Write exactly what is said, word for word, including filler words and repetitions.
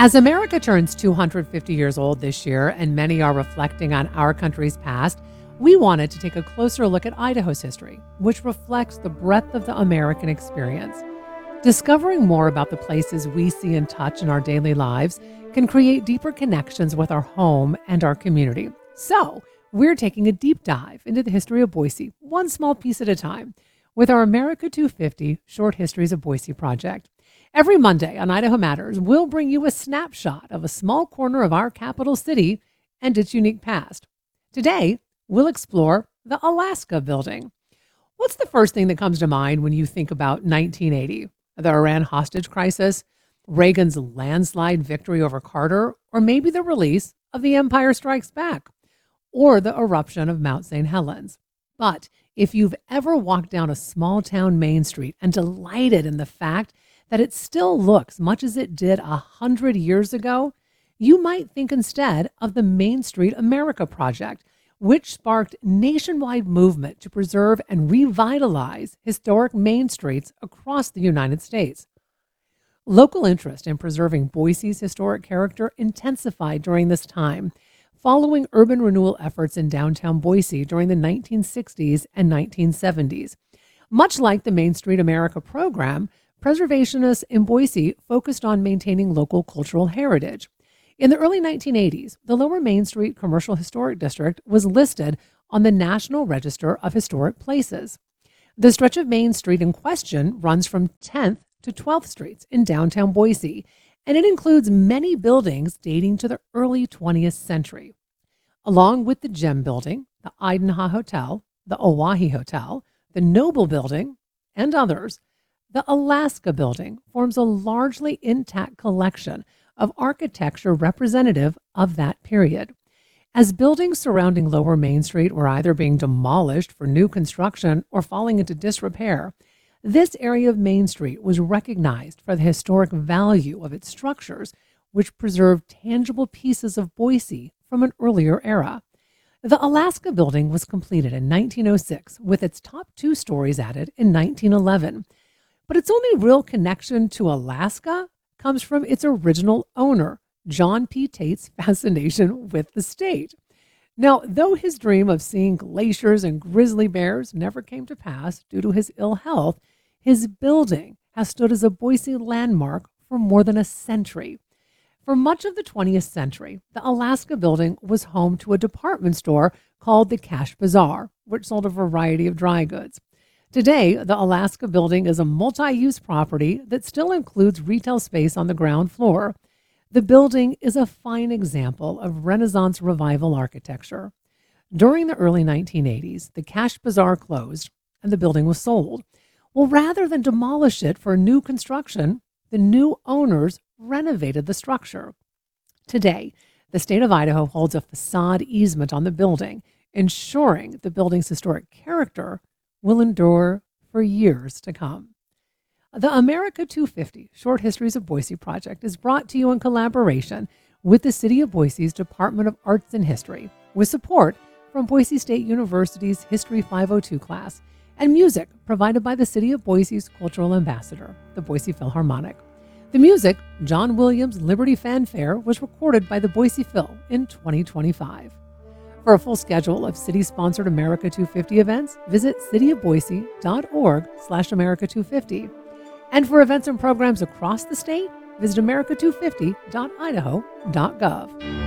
As America turns two hundred fifty years old this year, and many are reflecting on our country's past, we wanted to take a closer look at Idaho's history, which reflects the breadth of the American experience. Discovering more about the places we see and touch in our daily lives can create deeper connections with our home and our community. So, we're taking a deep dive into the history of Boise, one small piece at a time, with our America two fifty Short Histories of Boise project. Every Monday on Idaho Matters, we'll bring you a snapshot of a small corner of our capital city and its unique past. Today, we'll explore the Alaska Building. What's the first thing that comes to mind when you think about nineteen eighty? The Iran hostage crisis, Reagan's landslide victory over Carter, or maybe the release of The Empire Strikes Back, or the eruption of Mount Saint Helens. But if you've ever walked down a small town main street and delighted in the fact that it still looks much as it did a hundred years ago, you might think instead of the Main Street America project, which sparked nationwide movement to preserve and revitalize historic main streets across the United States. Local interest in preserving Boise's historic character intensified during this time, following urban renewal efforts in downtown Boise during the nineteen sixties and nineteen seventies. Much like the Main Street America program, preservationists in Boise focused on maintaining local cultural heritage. In the early nineteen eighties, the Lower Main Street Commercial Historic District was listed on the National Register of Historic Places. The stretch of Main Street in question runs from tenth to twelfth Streets in downtown Boise, and it includes many buildings dating to the early twentieth century. Along with the Gem Building, the Idaho Hotel, the Oahe Hotel, the Noble Building, and others, the Alaska Building forms a largely intact collection of architecture representative of that period. As buildings surrounding Lower Main Street were either being demolished for new construction or falling into disrepair, this area of Main Street was recognized for the historic value of its structures, which preserved tangible pieces of Boise from an earlier era. The Alaska Building was completed in nineteen oh six, with its top two stories added in nineteen eleven. But its only real connection to Alaska comes from its original owner, John P. Tate's fascination with the state. Now, though his dream of seeing glaciers and grizzly bears never came to pass due to his ill health, his building has stood as a Boise landmark for more than a century. For much of the twentieth century, the Alaska Building was home to a department store called the Cash Bazaar, which sold a variety of dry goods. Today, the Alaska Building is a multi-use property that still includes retail space on the ground floor. The building is a fine example of Renaissance revival architecture. During the early nineteen eighties, the Cash Bazaar closed and the building was sold. Well, rather than demolish it for new construction, the new owners renovated the structure. Today, the state of Idaho holds a facade easement on the building, ensuring the building's historic character will endure for years to come. The America two fifty Short Histories of Boise project is brought to you in collaboration with the City of Boise's Department of Arts and History, with support from Boise State University's History five oh two class, and music provided by the City of Boise's cultural ambassador, the Boise Philharmonic. The music, John Williams' Liberty Fanfare, was recorded by the Boise Phil in twenty twenty-five. For a full schedule of city-sponsored America two fifty events, visit cityofboise.org slash America 250. And for events and programs across the state, visit america two fifty dot idaho dot gov.